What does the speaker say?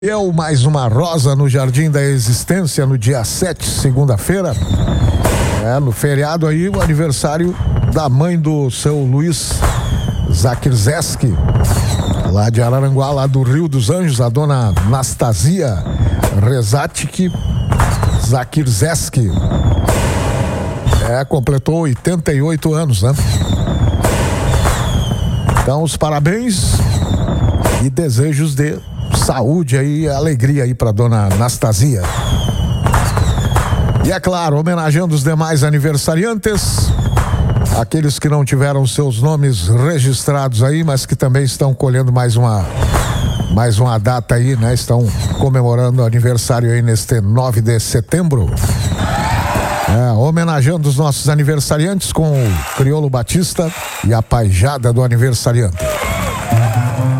Mais uma rosa no Jardim da Existência no dia 7, segunda-feira. No feriado aí, o aniversário da mãe do seu Luiz Zakirzeski, lá de Araranguá, lá do Rio dos Anjos, a dona Anastasia Rezatic Zakirzeski. Completou 88 anos, né? Então, os parabéns e desejos de saúde aí, alegria aí pra dona Anastasia. E é claro, homenageando os demais aniversariantes, aqueles que não tiveram seus nomes registrados aí, mas que também estão colhendo mais uma data aí, né? Estão comemorando o aniversário aí neste 9 de setembro. Homenageando os nossos aniversariantes com o Crioulo Batista e a paijada do aniversariante.